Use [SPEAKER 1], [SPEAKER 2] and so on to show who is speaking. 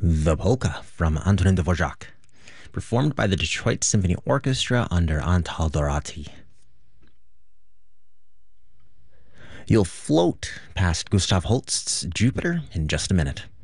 [SPEAKER 1] The Polka from Antonin Dvorak, performed by the Detroit Symphony Orchestra under Antal Dorati. You'll float past Gustav Holst's Jupiter in just a minute.